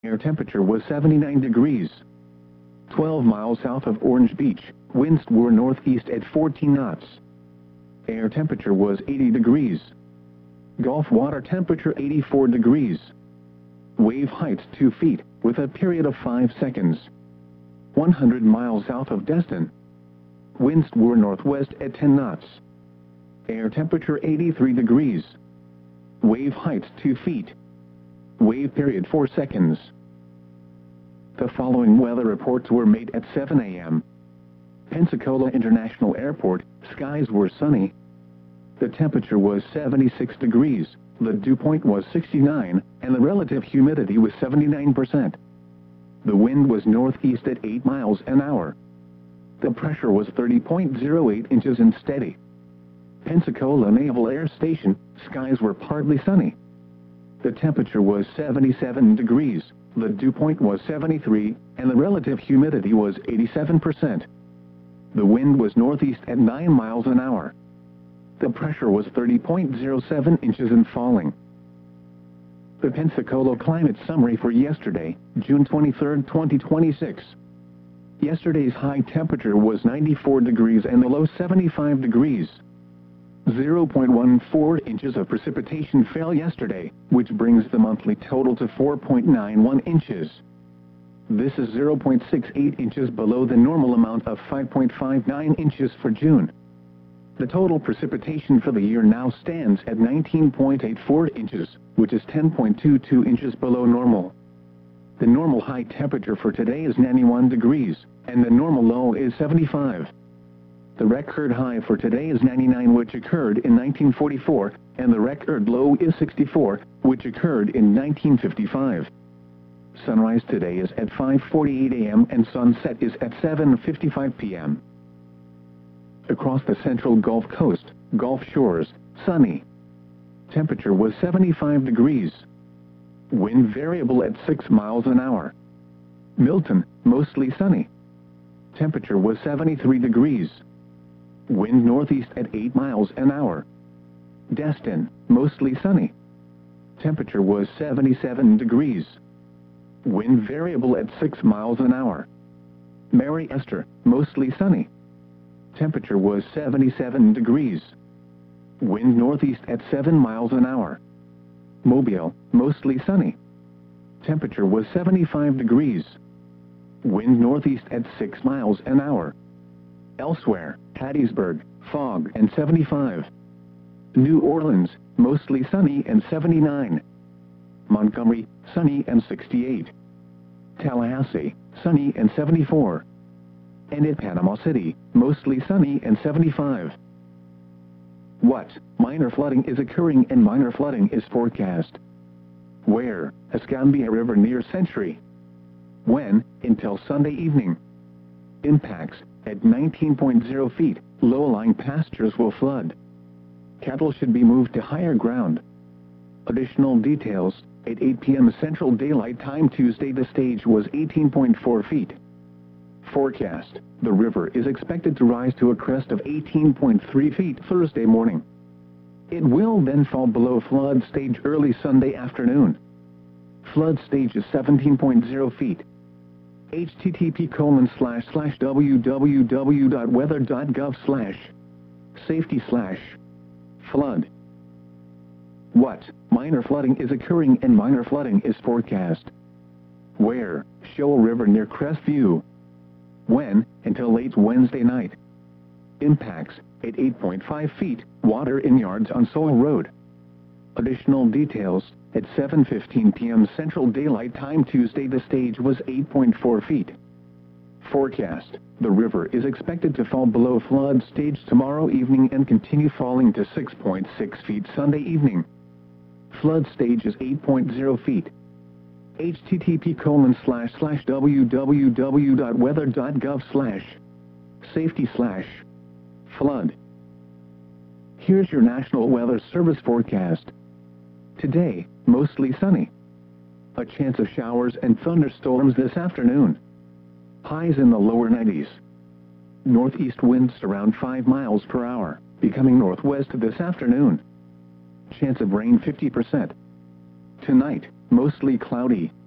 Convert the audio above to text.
Air temperature was 79 degrees. 12 miles south of Orange Beach, winds were northeast at 14 knots. Air temperature was 80 degrees. Gulf water temperature 84 degrees. Wave height 2 feet, with a period of 5 seconds. 100 miles south of Destin. Winds were northwest at 10 knots. Air temperature 83 degrees. Wave height 2 feet. Wave period 4 seconds. The following weather reports were made at 7 a.m. Pensacola International Airport, skies were sunny. The temperature was 76 degrees, the dew point was 69, and the relative humidity was 79%. The wind was northeast at 8 miles an hour. The pressure was 30.08 inches and steady. Pensacola Naval Air Station, skies were partly sunny. The temperature was 77 degrees, the dew point was 73, and the relative humidity was 87%. The wind was northeast at 9 miles an hour. The pressure was 30.07 inches and falling. The Pensacola Climate Summary for yesterday, June 23, 2026. Yesterday's high temperature was 94 degrees and the low 75 degrees. 0.14 inches of precipitation fell yesterday, which brings the monthly total to 4.91 inches. This is 0.68 inches below the normal amount of 5.59 inches for June. The total precipitation for the year now stands at 19.84 inches, which is 10.22 inches below normal. The normal high temperature for today is 91 degrees, and the normal low is 75. The record high for today is 99, which occurred in 1944, and the record low is 64, which occurred in 1955. Sunrise today is at 5:48 a.m. and sunset is at 7:55 p.m. Across the central Gulf Coast, Gulf Shores, sunny. Temperature was 75 degrees. Wind variable at 6 miles an hour. Milton, mostly sunny. Temperature was 73 degrees. Wind northeast at 8 miles an hour. Destin, mostly sunny. Temperature was 77 degrees. Wind variable at 6 miles an hour. Mary Esther, mostly sunny. Temperature was 77 degrees. Wind northeast at 7 miles an hour. Mobile, mostly sunny. Temperature was 75 degrees. Wind northeast at 6 miles an hour. Elsewhere, Hattiesburg, fog and 75. New Orleans, mostly sunny and 79. Montgomery, sunny and 68. Tallahassee, sunny and 74. And at Panama City, mostly sunny and 75. What? Minor flooding is occurring and minor flooding is forecast. Where? Escambia River near Century. When? Until Sunday evening. Impacts: at 19.0 feet, low-lying pastures will flood. Cattle should be moved to higher ground. Additional details: at 8 p.m. Central Daylight Time Tuesday the stage was 18.4 feet. Forecast: the river is expected to rise to a crest of 18.3 feet Thursday morning. It will then fall below flood stage early Sunday afternoon. Flood stage is 17.0 feet. http://www.weather.gov/safety/flood. What? Minor flooding is occurring and minor flooding is forecast. Where? Shoal River near Crestview. When? Until late Wednesday night. Impacts: at 8.5 feet, water in yards on Sewell Road. Additional details: at 7:15 p.m. Central Daylight Time Tuesday the stage was 8.4 feet. Forecast: the river is expected to fall below flood stage tomorrow evening and continue falling to 6.6 feet Sunday evening. Flood stage is 8.0 feet. http://www.weather.gov/safety/flood. Here's your National Weather Service forecast. Today, mostly sunny. A chance of showers and thunderstorms this afternoon. Highs in the lower 90s. Northeast winds around 5 miles per hour, becoming northwest this afternoon. Chance of rain 50%. Tonight, mostly cloudy.